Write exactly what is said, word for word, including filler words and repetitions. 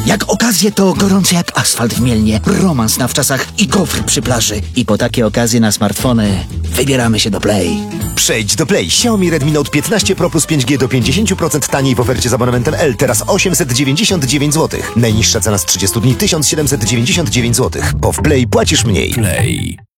Jak okazje to gorące jak asfalt w Mielnie, romans na wczasach i gofry przy plaży. I po takie okazje na smartfony wybieramy się do Play. Przejdź do Play. Xiaomi Redmi Note piętnaście Pro plus pięć G do pięćdziesiąt procent taniej w ofercie z abonamentem L. Teraz osiemset dziewięćdziesiąt dziewięć złotych. Najniższa cena z trzydziestu dni tysiąc siedemset dziewięćdziesiąt dziewięć złotych. Bo w Play płacisz mniej. Play.